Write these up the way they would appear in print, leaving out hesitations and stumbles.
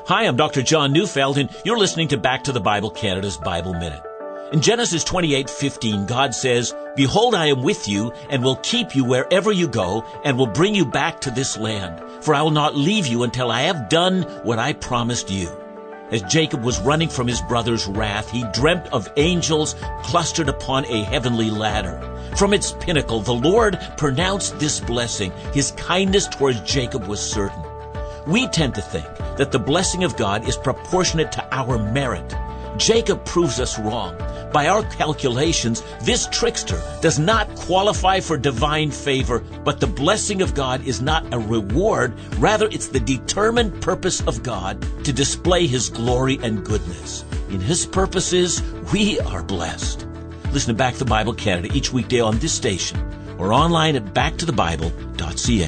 Hi, I'm Dr. John Neufeld, and you're listening to Back to the Bible Canada's Bible Minute. In Genesis 28:15, God says, "Behold, I am with you, and will keep you wherever you go, and will bring you back to this land. For I will not leave you until I have done what I promised you." As Jacob was running from his brother's wrath, he dreamt of angels clustered upon a heavenly ladder. From its pinnacle, the Lord pronounced this blessing. His kindness towards Jacob was certain. We tend to think that the blessing of God is proportionate to our merit. Jacob proves us wrong. By our calculations, this trickster does not qualify for divine favor, but the blessing of God is not a reward. Rather, it's the determined purpose of God to display His glory and goodness. In His purposes, we are blessed. Listen to Back to the Bible Canada each weekday on this station or online at backtothebible.ca.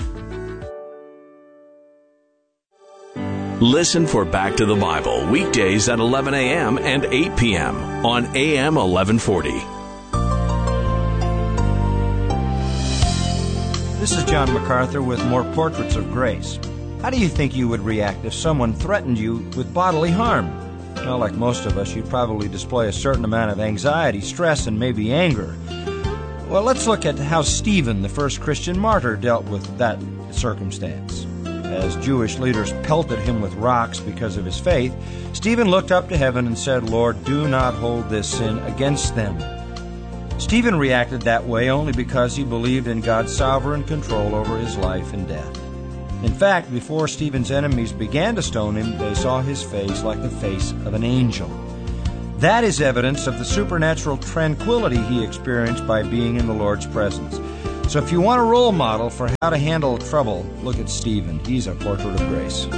Listen for Back to the Bible weekdays at 11 a.m. and 8 p.m. on AM 1140. This is John MacArthur with more Portraits of Grace. How do you think you would react if someone threatened you with bodily harm? Well, like most of us, you'd probably display a certain amount of anxiety, stress, and maybe anger. Well, let's look at how Stephen, the first Christian martyr, dealt with that circumstance. As Jewish leaders pelted him with rocks because of his faith, Stephen looked up to heaven and said, "Lord, do not hold this sin against them." Stephen reacted that way only because he believed in God's sovereign control over his life and death. In fact, before Stephen's enemies began to stone him, they saw his face like the face of an angel. That is evidence of the supernatural tranquility he experienced by being in the Lord's presence. So if you want a role model for how to handle trouble, look at Stephen. He's a portrait of grace.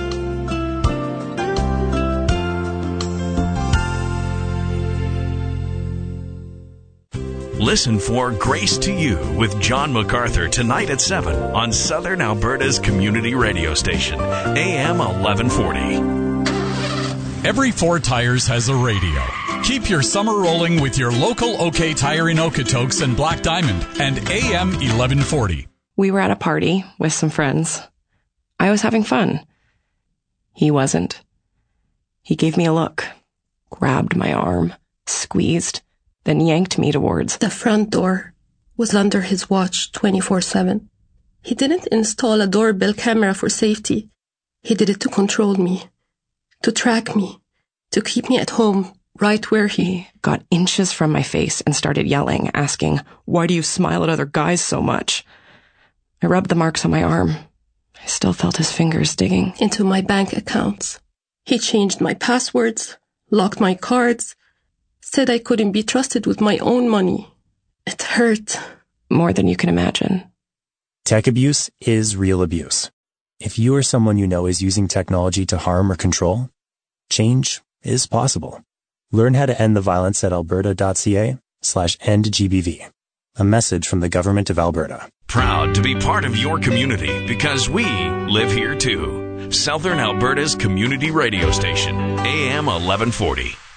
Listen for Grace to You with John MacArthur tonight at 7 on Southern Alberta's community radio station, AM 1140. Every 4 Tires has a radio. Keep your summer rolling with your local OK Tire in Okotoks and Black Diamond and AM 1140. We were at a party with some friends. I was having fun. He wasn't. He gave me a look, grabbed my arm, squeezed, then yanked me towards the front door. Was under his watch 24/7. He didn't install a doorbell camera for safety. He did it to control me, to track me, to keep me at home, right where he got inches from my face and started yelling, asking, "Why do you smile at other guys so much?" I rubbed the marks on my arm. I still felt his fingers digging into my bank accounts. He changed my passwords, locked my cards, said I couldn't be trusted with my own money. It hurt. More than you can imagine. Tech abuse is real abuse. If you or someone you know is using technology to harm or control, change is possible. Learn how to end the violence at alberta.ca/endgbv. A message from the Government of Alberta. Proud to be part of your community because we live here too. Southern Alberta's community radio station, AM 1140.